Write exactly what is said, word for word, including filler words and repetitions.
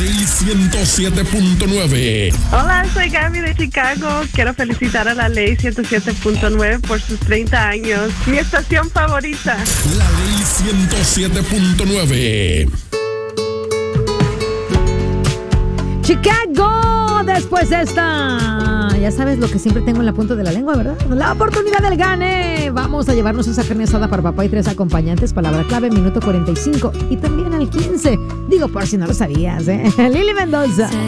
Ley ciento siete punto nueve. Hola, soy Gaby de Chicago. Quiero felicitar a la Ley ciento siete punto nueve por sus treinta años. Mi estación favorita. La Ley ciento siete punto nueve. Chicago, después esta. Ya sabes lo que siempre tengo en la punta de la lengua, ¿verdad? La oportunidad del gane. Vamos a llevarnos esa carne asada para papá y tres acompañantes. Palabra clave, minuto cuarenta y cinco. Y también al quince. Digo, por si no lo sabías, ¿eh? Lili Mendoza.